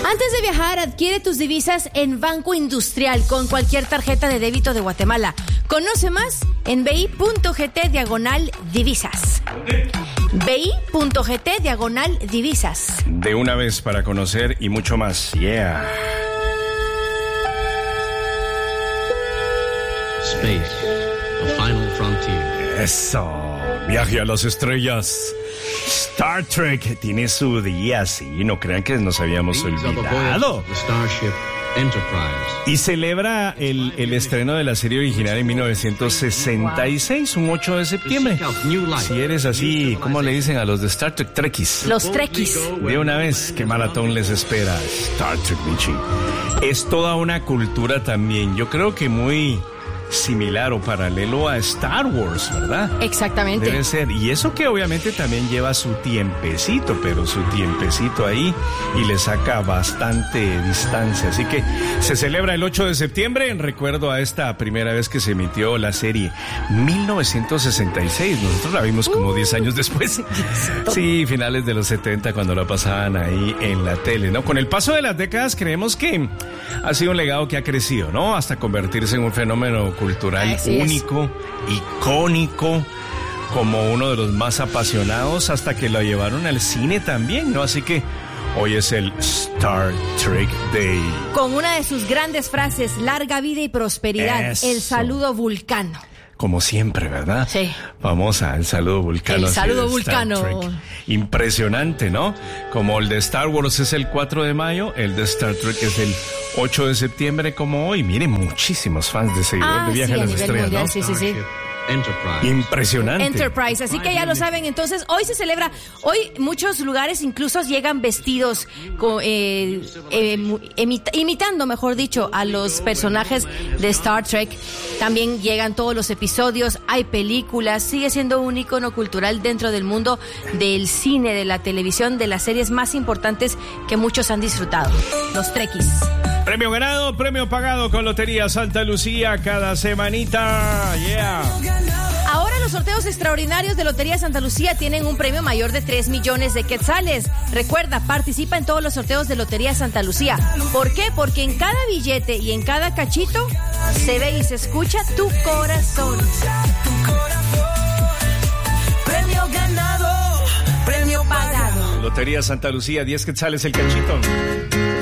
Antes de viajar, adquiere tus divisas en Banco Industrial con cualquier tarjeta de débito de Guatemala. Conoce más en bi.gt/divisas. bi.gt/divisas. De una vez para conocer y mucho más. Yeah. Space, the final frontier. Eso. Viaje a las estrellas. Star Trek tiene su día, sí, no crean que nos habíamos olvidado. Y celebra el estreno de la serie original en 1966, un 8 de septiembre. Si eres así, ¿cómo le dicen a los de Star Trek? Trekkies. Los Trekkies. De una vez, ¿qué maratón les espera? Star Trek, Michi. Es toda una cultura también, yo creo que muy similar o paralelo a Star Wars, ¿verdad? Exactamente. Debe ser. Y eso que obviamente también lleva su tiempecito, pero su tiempecito ahí y le saca bastante distancia. Así que se celebra el 8 de septiembre en recuerdo a esta primera vez que se emitió la serie 1966. Nosotros la vimos como 10 años después. Sí, finales de los 70 cuando la pasaban ahí en la tele, ¿no? Con el paso de las décadas creemos que ha sido un legado que ha crecido, ¿no? Hasta convertirse en un fenómeno cultural único, icónico, como uno de los más apasionados, hasta que lo llevaron al cine también, ¿no? Así que hoy es el Star Trek Day. Con una de sus grandes frases, larga vida y prosperidad, Eso. El saludo vulcano. Como siempre, ¿verdad? Sí. Famosa, el saludo vulcano. El saludo de Star vulcano. Trek. Impresionante, ¿no? Como el de Star Wars es el 4 de mayo, el de Star Trek es el 8 de septiembre como hoy. Miren, muchísimos fans de seguidores de Viaje a las Estrellas, mundial, ¿no? sí. Enterprise. Impresionante. Enterprise, así que ya lo saben. Entonces, hoy se celebra, hoy muchos lugares incluso llegan vestidos imitando, mejor dicho, a los personajes de Star Trek. También llegan todos los episodios, hay películas, sigue siendo un ícono cultural dentro del mundo del cine, de la televisión, de las series más importantes que muchos han disfrutado. Los Trekkies. Premio ganado, premio pagado con Lotería Santa Lucía cada semanita. Yeah. Ahora los sorteos extraordinarios de Lotería Santa Lucía tienen un premio mayor de 3 millones de quetzales. Recuerda, participa en todos los sorteos de Lotería Santa Lucía. ¿Por qué? Porque en cada billete y en cada cachito se ve y se escucha tu corazón. Premio ganado, premio pagado. Lotería Santa Lucía, 10 quetzales el cachito.